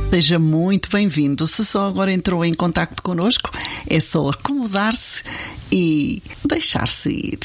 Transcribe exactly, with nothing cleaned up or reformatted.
Seja muito bem-vindo. Se só agora entrou em contacto connosco, é só acomodar-se e deixar-se ir.